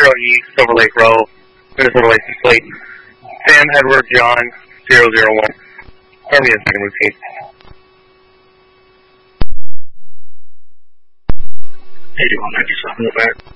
East, Silver Lake Row, Minnesota license plate. Sam Edward John 001. Army and second routine. 8197, back.